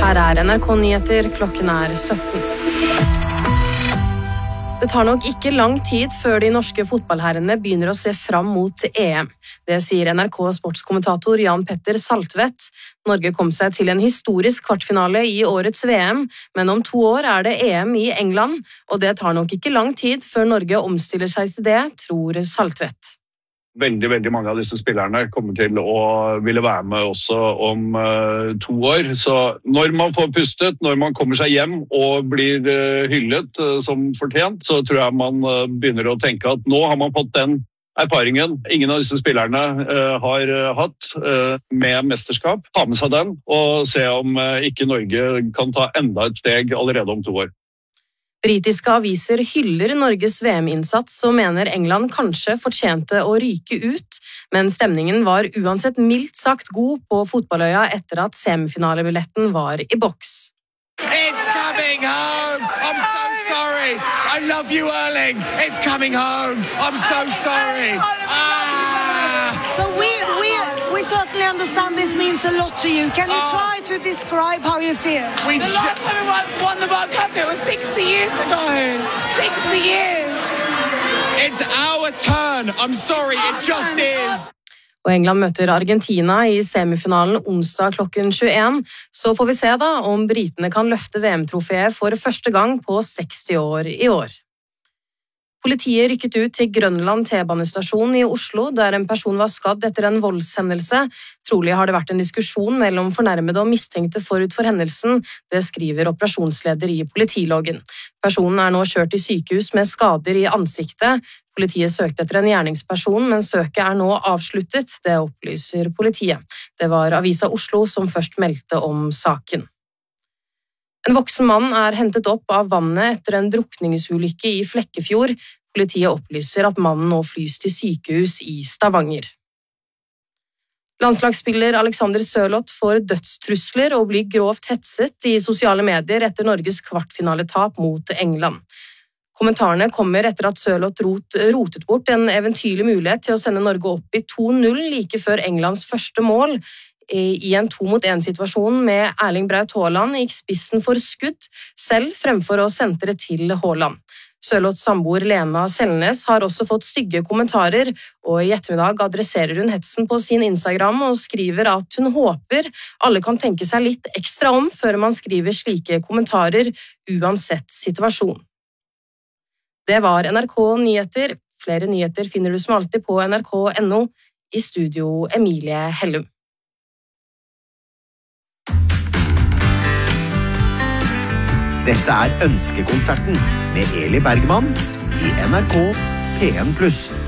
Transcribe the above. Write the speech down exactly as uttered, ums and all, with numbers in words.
Her er N R K Nyheter, klokken er sytten. Det tar nok ikke lang tid før de norske fotballherrene begynner å se fram mot E M. Det sier N R K sportskommentator Jan Petter Saltvedt. Norge kom seg til en historisk kvartfinale i årets V M, men om to år er det E M i England, og det tar nok ikke lang tid før Norge omstiller seg til det, tror Saltvedt. Veldig, veldig mange av disse spillerne kommer til å ville være med også om uh, to år. Så når man får pustet, når man kommer seg hjem og blir uh, hyllet uh, som fortjent, så tror jeg man uh, begynner å tenke at nå har man fått den erfaringen ingen av disse spillerne uh, har uh, hatt uh, med mesterskap. Ta med seg den og se om uh, ikke Norge kan ta enda et steg allerede om to år. Britiske aviser hyller Norges V M-innsats og mener England kanskje fortjente å ryke ut, men stemningen var uansett mildt sagt god på fotballøya etter at semifinalebilletten var i boks. It's coming home! I'm so sorry! I love you, Erling! It's coming home! I'm so sorry! Ah! So we, we, we certainly understand this means a lot to you. Can you Oh. try to describe how you feel? We The ju- last time we won, won the World Cup, it was sixty years ago. sixty years. It's our turn! I'm sorry, it just is! Og England møter Argentina i semifinalen onsdag klokken tjueen, så får vi se da om britene kan løfte V M-trofeet for første gang på seksti år i år. Politiet rykket ut til Grønland T-banestasjon i Oslo, der en person var skadd etter en voldshendelse. Trolig har det vært en diskusjon mellom fornærmede og mistenkte forut for hendelsen, det skriver operasjonsleder i politiloggen. Personen er nå kjørt til sykehus med skader i ansiktet. Politiet søkte etter en gjerningsperson, men søket er nå avsluttet, det opplyser politiet. Det var Avisa Oslo som først meldte om saken. En voksen mann er hentet opp av vannet etter en drukningsulykke i Flekkefjord. Politiet opplyser at mannen nå flys til sykehus i Stavanger. Landslagsspiller Alexander Sørloth får dødstrusler og blir grovt hetset i sosiale medier etter Norges kvartfinaletap mot England. Kommentarene kommer etter at Sørloth rot, rotet bort en eventyrlig mulighet til å sende Norge opp i to null like før Englands første mål. I en to mot en situasjon med Erling Braut Haaland gikk spissen for skudd, selv fremfor å sentre til Haaland. Sørloths samboer Lena Selnes har også fått stygge kommentarer, og i ettermiddag adresserer hun hetsen på sin Instagram og skriver at hun håper alle kan tenke seg litt ekstra om før man skriver slike kommentarer, uansett situasjon. Det var N R K Nyheter. Flere nyheter finner du som alltid på N R K punktum N O. I studio Emilie Hellum. Dette er Ønskekonserten med Eli Bergman i N R K P en pluss.